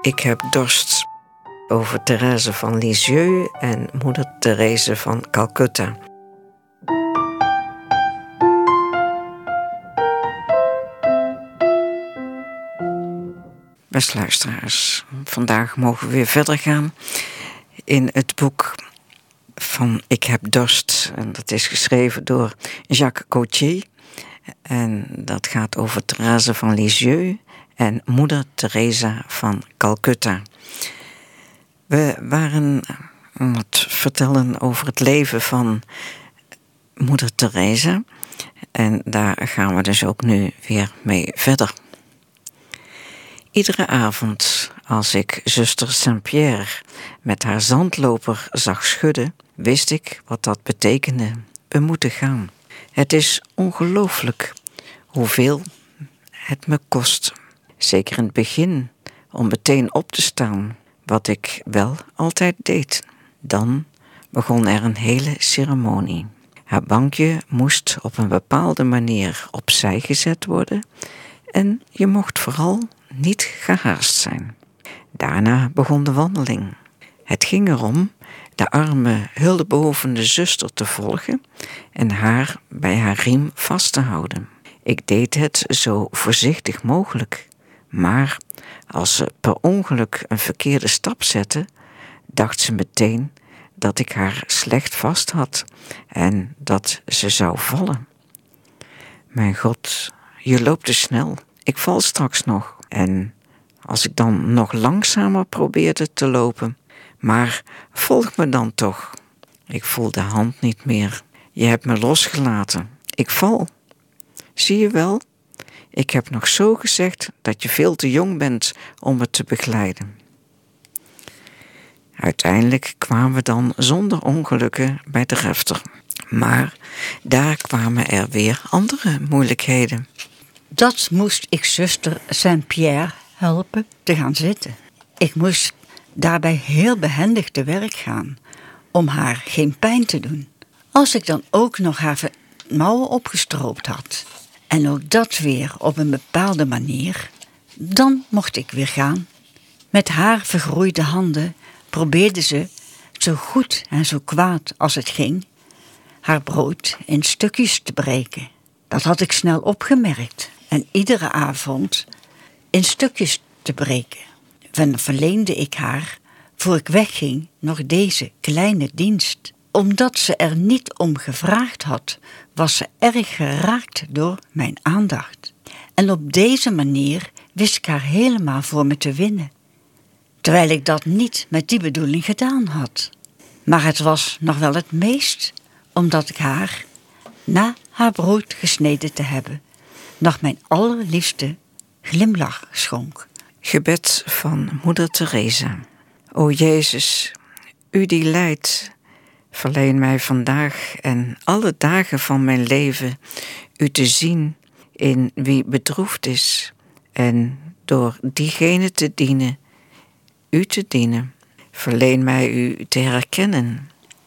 Ik heb dorst, over Thérèse van Lisieux en moeder Therese van Calcutta. Beste luisteraars, vandaag mogen we weer verder gaan in het boek van Ik heb dorst. En dat is geschreven door Jacques Gautier. En dat gaat over Thérèse van Lisieux en moeder Theresa van Calcutta. We waren aan het vertellen over het leven van moeder Theresa. En daar gaan we dus ook nu weer mee verder. Iedere avond, als ik zuster Saint-Pierre met haar zandloper zag schudden, wist ik wat dat betekende. We moeten gaan. Het is ongelooflijk hoeveel het me kost. Zeker in het begin, om meteen op te staan, wat ik wel altijd deed. Dan begon er een hele ceremonie. Haar bankje moest op een bepaalde manier opzij gezet worden en je mocht vooral niet gehaast zijn. Daarna begon de wandeling. Het ging erom de arme, hulpbehoevende zuster te volgen en haar bij haar riem vast te houden. Ik deed het zo voorzichtig mogelijk, maar als ze per ongeluk een verkeerde stap zette, dacht ze meteen dat ik haar slecht vast had en dat ze zou vallen. Mijn God, je loopt te snel, ik val straks nog. En als ik dan nog langzamer probeerde te lopen, maar volg me dan toch. Ik voel de hand niet meer. Je hebt me losgelaten. Ik val. Zie je wel? Ik heb nog zo gezegd dat je veel te jong bent om me te begeleiden. Uiteindelijk kwamen we dan zonder ongelukken bij de refter. Maar daar kwamen er weer andere moeilijkheden. Dat moest ik zuster Saint-Pierre helpen te gaan zitten. Ik moest daarbij heel behendig te werk gaan om haar geen pijn te doen. Als ik dan ook nog haar mouwen opgestroopt had en ook dat weer op een bepaalde manier, dan mocht ik weer gaan. Met haar vergroeide handen probeerde ze, zo goed en zo kwaad als het ging, haar brood in stukjes te breken. Dat had ik snel opgemerkt en iedere avond in stukjes te breken. Dan verleende ik haar, voor ik wegging, nog deze kleine dienst. Omdat ze er niet om gevraagd had, was ze erg geraakt door mijn aandacht. En op deze manier wist ik haar helemaal voor me te winnen. Terwijl ik dat niet met die bedoeling gedaan had. Maar het was nog wel het meest, omdat ik haar, na haar brood gesneden te hebben, nog mijn allerliefste glimlach schonk. Gebed van moeder Theresa. O Jezus, u die lijdt, verleen mij vandaag en alle dagen van mijn leven u te zien in wie bedroefd is en door diegene te dienen, u te dienen. Verleen mij u te herkennen.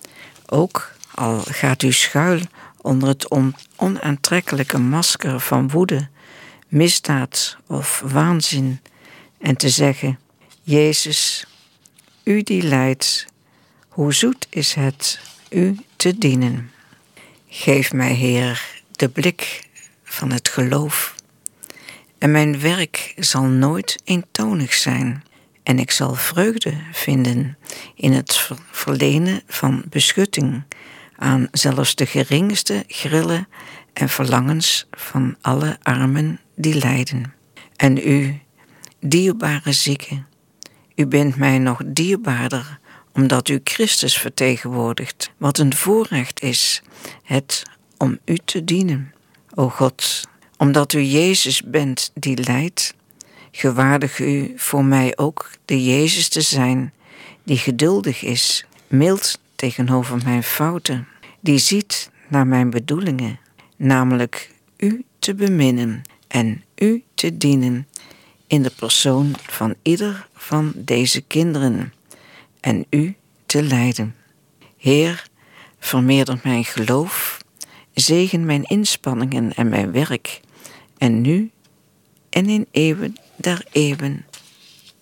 Ook al gaat u schuil onder het onaantrekkelijke masker van woede, misdaad of waanzin en te zeggen, Jezus, u die lijdt, hoe zoet is het u te dienen. Geef mij, Heer, de blik van het geloof en mijn werk zal nooit eentonig zijn en ik zal vreugde vinden in het verlenen van beschutting aan zelfs de geringste grillen en verlangens van alle armen die lijden. En u, dierbare zieke, u bent mij nog dierbaarder, omdat u Christus vertegenwoordigt, wat een voorrecht is, het om u te dienen. O God, omdat u Jezus bent die lijdt, gewaardig u voor mij ook de Jezus te zijn, die geduldig is, mild tegenover mijn fouten, die ziet naar mijn bedoelingen, namelijk u te beminnen en u te dienen in de persoon van ieder van deze kinderen en u te leiden. Heer, vermeerder mijn geloof, zegen mijn inspanningen en mijn werk, en nu en in eeuwen der eeuwen.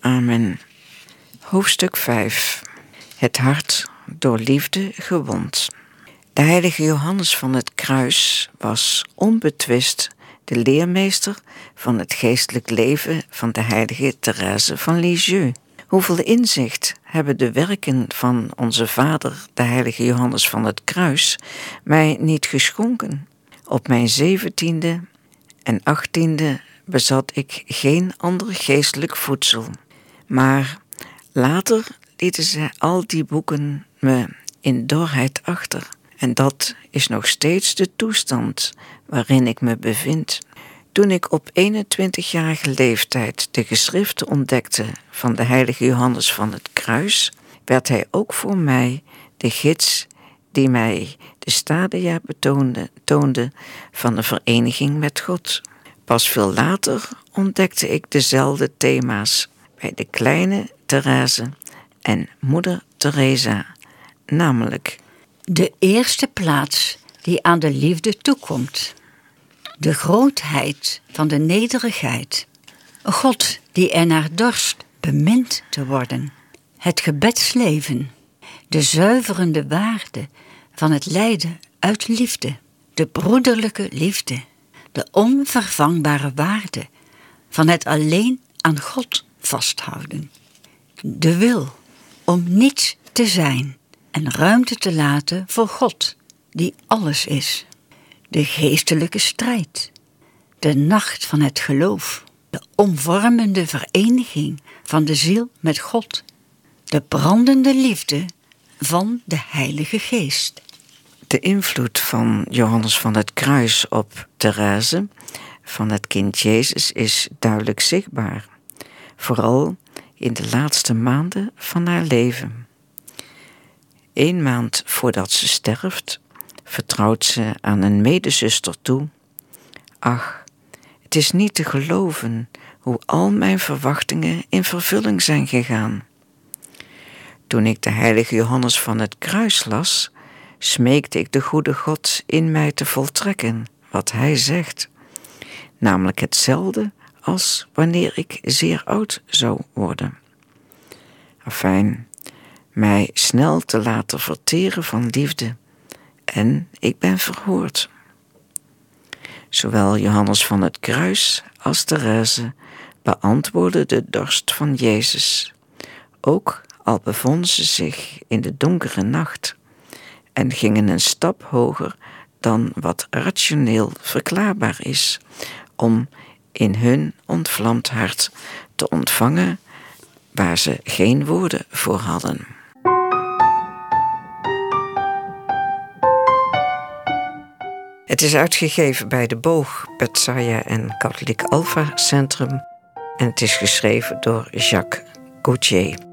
Amen. Hoofdstuk 5. Het hart door liefde gewond. De heilige Johannes van het Kruis was onbetwist de leermeester van het geestelijk leven van de heilige Therese van Lisieux. Hoeveel inzicht hebben de werken van onze vader, de heilige Johannes van het Kruis, mij niet geschonken? Op mijn 17e en 18e bezat ik geen ander geestelijk voedsel. Maar later lieten ze al die boeken me in dorheid achter. En dat is nog steeds de toestand waarin ik me bevind. Toen ik op 21-jarige leeftijd de geschriften ontdekte van de heilige Johannes van het Kruis, werd hij ook voor mij de gids die mij de stadia toonde van de vereniging met God. Pas veel later ontdekte ik dezelfde thema's bij de kleine Therese en moeder Teresa, namelijk de eerste plaats die aan de liefde toekomt. De grootheid van de nederigheid. God die ernaar dorst bemind te worden. Het gebedsleven. De zuiverende waarde van het lijden uit liefde. De broederlijke liefde. De onvervangbare waarde van het alleen aan God vasthouden. De wil om niets te zijn en ruimte te laten voor God, die alles is. De geestelijke strijd, de nacht van het geloof, de omvormende vereniging van de ziel met God, de brandende liefde van de Heilige Geest. De invloed van Johannes van het Kruis op Therese van het kind Jezus is duidelijk zichtbaar, vooral in de laatste maanden van haar leven. 1 maand voordat ze sterft, vertrouwt ze aan een medezuster toe: ach, het is niet te geloven hoe al mijn verwachtingen in vervulling zijn gegaan. Toen ik de heilige Johannes van het Kruis las, smeekte ik de goede God in mij te voltrekken wat hij zegt, namelijk hetzelfde als wanneer ik zeer oud zou worden. Afijn, mij snel te laten verteren van liefde, en ik ben verhoord. Zowel Johannes van het Kruis als Therese beantwoordden de dorst van Jezus, ook al bevonden ze zich in de donkere nacht en gingen een stap hoger dan wat rationeel verklaarbaar is, om in hun ontvlamd hart te ontvangen waar ze geen woorden voor hadden. Het is uitgegeven bij De Boog, Petsaja en Katholiek Alpha Centrum en het is geschreven door Jacques Gauthier.